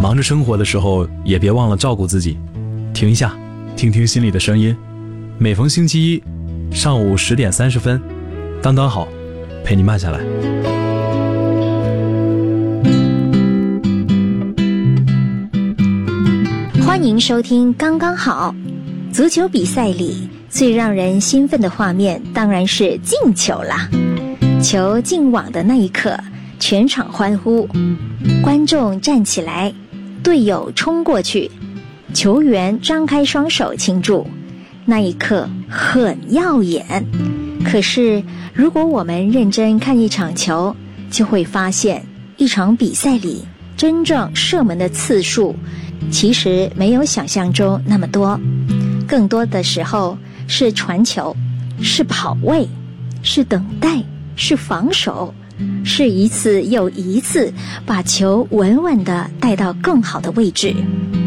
忙着生活的时候也别忘了照顾自己，停一下，听听心里的声音。每逢星期一上午10点30分，刚刚好陪你慢下来。 欢迎收听刚刚好。足球比赛里最让人兴奋的画面当然是进球啦，球进网的那一刻，全场欢呼，观众站起来，队友冲过去，球员张开双手庆祝，那一刻很耀眼。可是如果我们认真看一场球，就会发现一场比赛里真正射门的次数其实没有想象中那么多，更多的时候是传球，是跑位，是等待，是防守，是一次又一次把球稳稳地带到更好的位置。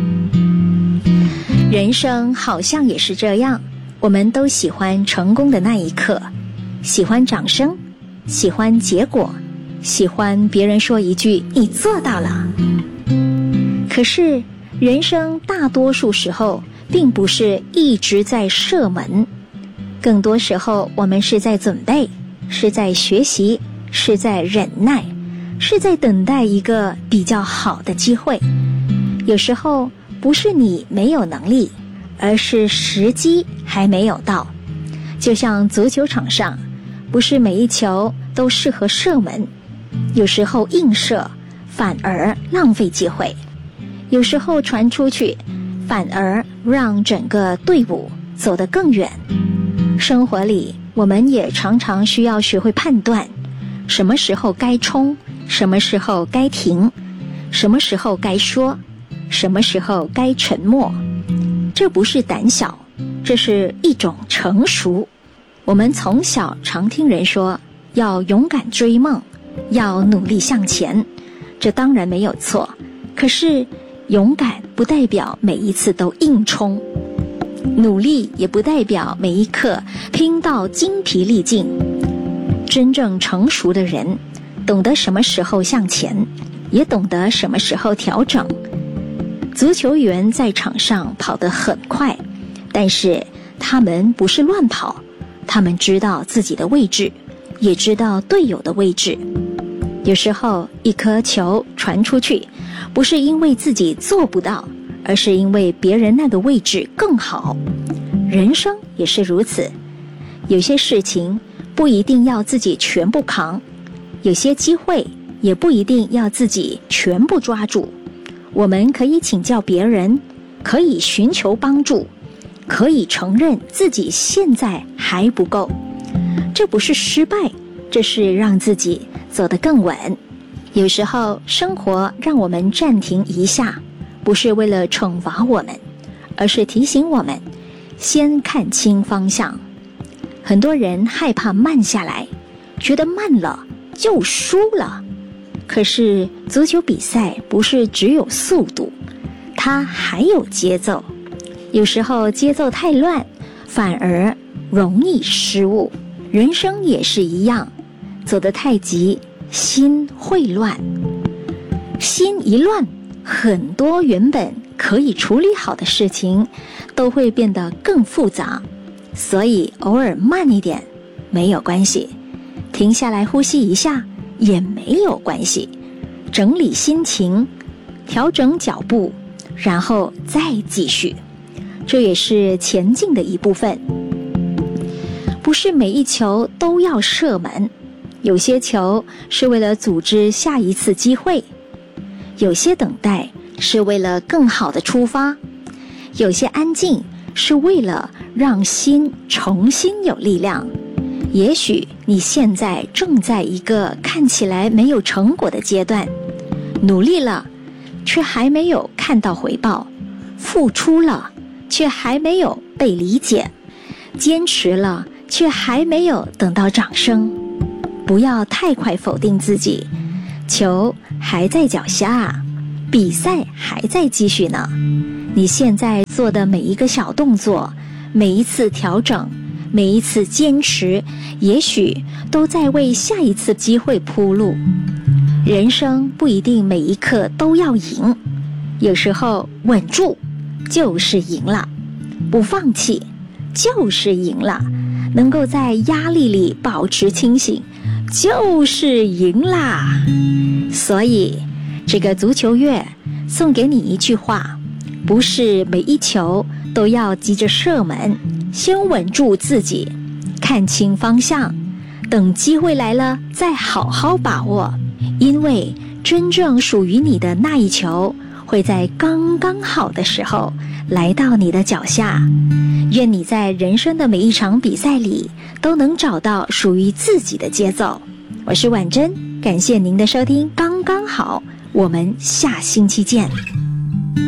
人生好像也是这样，我们都喜欢成功的那一刻，喜欢掌声，喜欢结果，喜欢别人说一句你做到了。可是人生大多数时候并不是一直在射门，更多时候我们是在准备，是在学习，是在忍耐，是在等待一个比较好的机会。有时候不是你没有能力，而是时机还没有到。就像足球场上，不是每一球都适合射门，有时候硬射反而浪费机会，有时候传出去反而让整个队伍走得更远。生活里我们也常常需要学会判断，什么时候该冲，什么时候该停，什么时候该说，什么时候该沉默。这不是胆小，这是一种成熟。我们从小常听人说要勇敢追梦，要努力向前，这当然没有错。可是勇敢不代表每一次都硬冲，努力也不代表每一刻拼到精疲力尽。真正成熟的人懂得什么时候向前，也懂得什么时候调整。足球员在场上跑得很快，但是他们不是乱跑，他们知道自己的位置，也知道队友的位置。有时候一颗球传出去，不是因为自己做不到，而是因为别人那个位置更好。人生也是如此，有些事情不一定要自己全部扛，有些机会也不一定要自己全部抓住。我们可以请教别人，可以寻求帮助，可以承认自己现在还不够。这不是失败，这是让自己走得更稳。有时候生活让我们暂停一下，不是为了惩罚我们，而是提醒我们先看清方向。很多人害怕慢下来，觉得慢了就输了。可是足球比赛不是只有速度，它还有节奏。有时候节奏太乱，反而容易失误。人生也是一样，走得太急，心会乱。心一乱，很多原本可以处理好的事情都会变得更复杂。所以偶尔慢一点没有关系，停下来呼吸一下也没有关系，整理心情，调整脚步，然后再继续，这也是前进的一部分。不是每一球都要射门，有些球是为了组织下一次机会，有些等待是为了更好的出发，有些安静是为了让心重新有力量。也许你现在正在一个看起来没有成果的阶段，努力了却还没有看到回报，付出了却还没有被理解，坚持了却还没有等到掌声。不要太快否定自己，球还在脚下，比赛还在继续呢。你现在做的每一个小动作，每一次调整，每一次坚持，也许都在为下一次机会铺路。人生不一定每一刻都要赢， 有时候稳住就是赢了，不放弃就是赢了，能够在压力里保持清醒就是赢啦。所以这个足球月送给你一句话，不是每一球都要急着射门，先稳住自己，看清方向，等机会来了再好好把握，因为真正属于你的那一球会在刚刚好的时候来到你的脚下。愿你在人生的每一场比赛里都能找到属于自己的节奏。我是婉珍，感谢您的收听，刚刚好，我们下星期见。